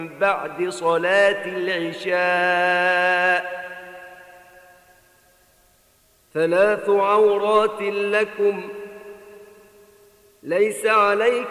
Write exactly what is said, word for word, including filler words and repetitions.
بعد صلاة العشاء ثلاث عورات لكم ليس عليكم